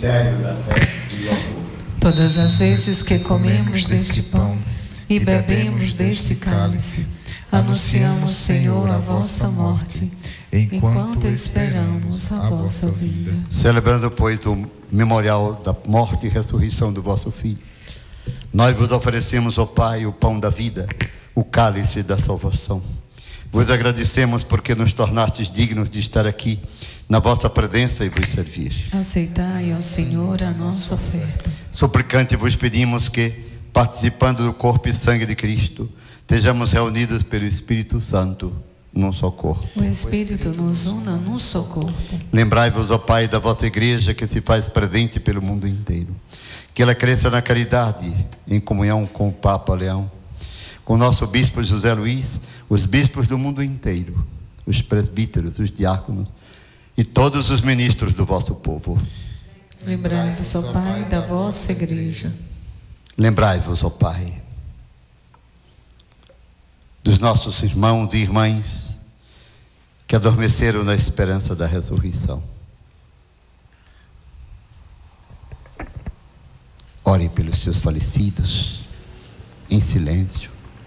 mistério da fé e do amor. Todas as vezes que comemos deste pão e bebemos deste cálice, anunciamos, Senhor, a vossa morte, enquanto esperamos a vossa vinda. Celebrando, pois, o memorial da morte e ressurreição do vosso Filho, nós vos oferecemos, ó Pai, o pão da vida, o cálice da salvação. Vos agradecemos porque nos tornastes dignos de estar aqui na vossa presença e vos servir. Aceitai, ó Senhor, a nossa oferta. Suplicante vos pedimos que, participando do corpo e sangue de Cristo, estejamos reunidos pelo Espírito Santo num só corpo. O Espírito nos una num só corpo. Lembrai-vos, ó Pai, da vossa igreja que se faz presente pelo mundo inteiro. Que ela cresça na caridade, em comunhão com o Papa Leão, com o nosso bispo José Luiz, os bispos do mundo inteiro, os presbíteros, os diáconos e todos os ministros do vosso povo. Lembrai-vos, ó Pai, da vossa igreja. Lembrai-vos, ó Pai, dos nossos irmãos e irmãs que adormeceram na esperança da ressurreição. Ore pelos seus falecidos, em silêncio.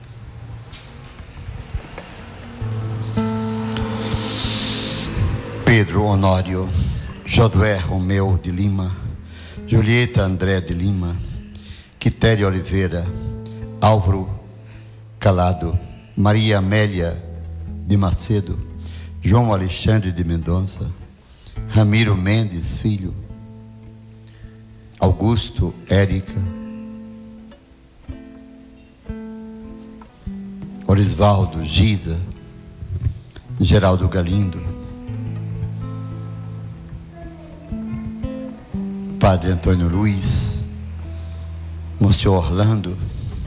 Pedro Honório, Josué Romeu de Lima, Julieta André de Lima, Quitéria Oliveira, Álvaro Calado, Maria Amélia de Macedo, João Alexandre de Mendonça, Ramiro Mendes Filho, Augusto Érica, Orisvaldo Gida, Geraldo Galindo, Padre Antônio Luiz, Monsenhor Orlando,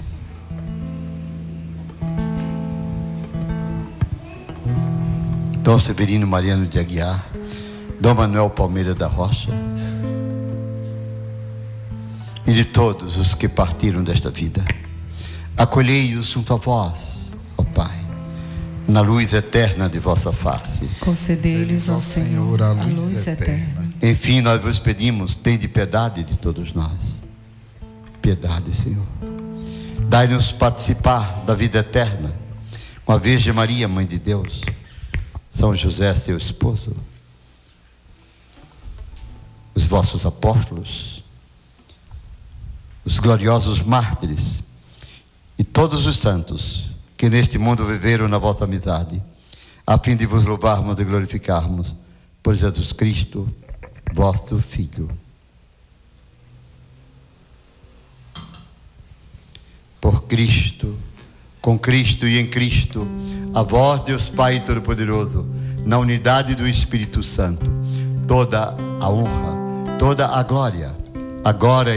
Dom Severino Mariano de Aguiar, Dom Manuel Palmeira da Rocha, e de todos os que partiram desta vida. Acolhei-os junto a vós, ó Pai, na luz eterna de vossa face. Concedei-lhes, ó Senhor, a luz eterna. Enfim, nós vos pedimos, tende piedade de todos nós. Piedade, Senhor. Dai-nos participar da vida eterna com a Virgem Maria, Mãe de Deus, São José, seu esposo, os vossos apóstolos, os gloriosos mártires e todos os santos que neste mundo viveram na vossa amizade, a fim de vos louvarmos e glorificarmos por Jesus Cristo, vosso Filho. Por Cristo, com Cristo e em Cristo, a vós, Deus Pai Todo-Poderoso, na unidade do Espírito Santo, toda a honra, toda a glória, agora